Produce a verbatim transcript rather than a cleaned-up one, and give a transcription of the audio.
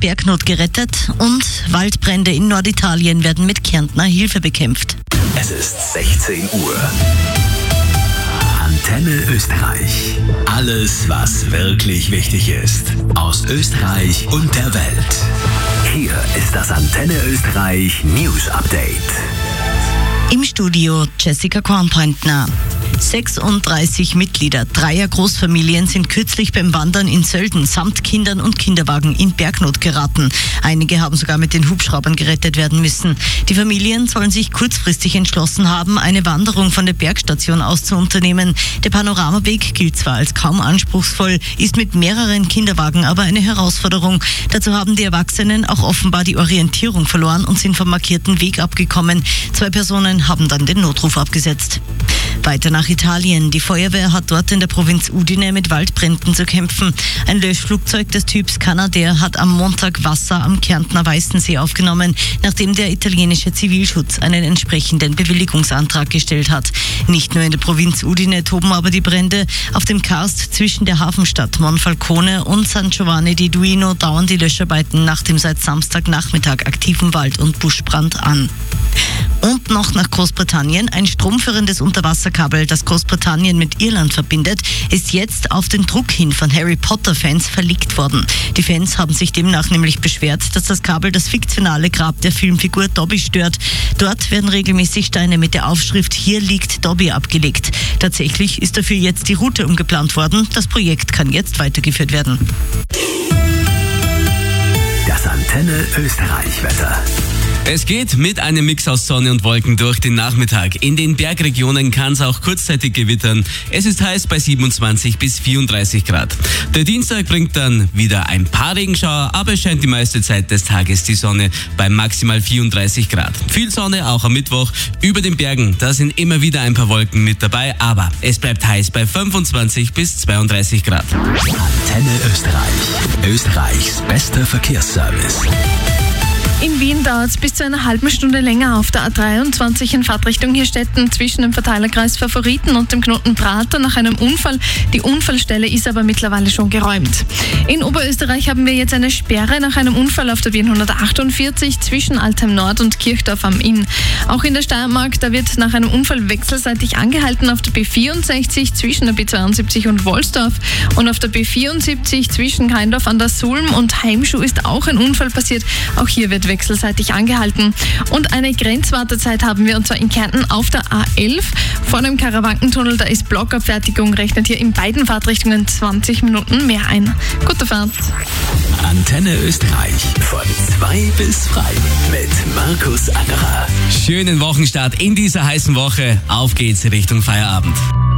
Bergnot gerettet und Waldbrände in Norditalien werden mit Kärntner Hilfe bekämpft. Es ist sechzehn Uhr. Antenne Österreich. Alles, was wirklich wichtig ist. Aus Österreich und der Welt. Hier ist das Antenne Österreich News Update. Im Studio Jessica Kornbrandner. sechsunddreißig Mitglieder dreier Großfamilien sind kürzlich beim Wandern in Sölden samt Kindern und Kinderwagen in Bergnot geraten. Einige haben sogar mit den Hubschraubern gerettet werden müssen. Die Familien sollen sich kurzfristig entschlossen haben, eine Wanderung von der Bergstation aus zu unternehmen. Der Panoramaweg gilt zwar als kaum anspruchsvoll, ist mit mehreren Kinderwagen aber eine Herausforderung. Dazu haben die Erwachsenen auch offenbar die Orientierung verloren und sind vom markierten Weg abgekommen. Zwei Personen haben dann den Notruf abgesetzt. Weiter nach Italien. Die Feuerwehr hat dort in der Provinz Udine mit Waldbränden zu kämpfen. Ein Löschflugzeug des Typs Canadair hat am Montag Wasser am Kärntner Weißensee aufgenommen, nachdem der italienische Zivilschutz einen entsprechenden Bewilligungsantrag gestellt hat. Nicht nur in der Provinz Udine toben aber die Brände. Auf dem Karst zwischen der Hafenstadt Monfalcone und San Giovanni di Duino dauern die Löscharbeiten nach dem seit Samstagnachmittag aktiven Wald- und Buschbrand an. Und noch nach Großbritannien. Ein stromführendes Unterwasserkabel, das Großbritannien mit Irland verbindet, ist jetzt auf den Druck hin von Harry Potter-Fans verlegt worden. Die Fans haben sich demnach nämlich beschwert, dass das Kabel das fiktionale Grab der Filmfigur Dobby stört. Dort werden regelmäßig Steine mit der Aufschrift "Hier liegt Dobby" abgelegt. Tatsächlich ist dafür jetzt die Route umgeplant worden. Das Projekt kann jetzt weitergeführt werden. Das Antenne Österreich Wetter. Es geht mit einem Mix aus Sonne und Wolken durch den Nachmittag. In den Bergregionen kann es auch kurzzeitig gewittern. Es ist heiß bei siebenundzwanzig bis vierunddreißig Grad. Der Dienstag bringt dann wieder ein paar Regenschauer, aber es scheint die meiste Zeit des Tages die Sonne bei maximal vierunddreißig Grad. Viel Sonne auch am Mittwoch. Über den Bergen, da sind immer wieder ein paar Wolken mit dabei, aber es bleibt heiß bei fünfundzwanzig bis zweiunddreißig Grad. Antenne Österreich. Österreichs bester Verkehrsservice. In Wien dauert es bis zu einer halben Stunde länger auf der A dreiundzwanzig in Fahrtrichtung Hirstetten zwischen dem Verteilerkreis Favoriten und dem Knoten Prater nach einem Unfall. Die Unfallstelle ist aber mittlerweile schon geräumt. In Oberösterreich haben wir jetzt eine Sperre nach einem Unfall auf der Wien hundertachtundvierzig zwischen Altheim Nord und Kirchdorf am Inn. Auch in der Steiermark, da wird nach einem Unfall wechselseitig angehalten auf der B vierundsechzig zwischen der B zweiundsiebzig und Wolsdorf und auf der B vierundsiebzig zwischen Keindorf an der Sulm und Heimschuh ist auch ein Unfall passiert. Auch hier wird wechselseitig angehalten. Und eine Grenzwartezeit haben wir, und zwar in Kärnten auf der A elf. Vor dem Karawankentunnel, da ist Blockabfertigung, rechnet hier in beiden Fahrtrichtungen zwanzig Minuten mehr ein. Gute Fahrt. Antenne Österreich von zwei bis drei mit Markus Angerer. Schönen Wochenstart in dieser heißen Woche. Auf geht's Richtung Feierabend.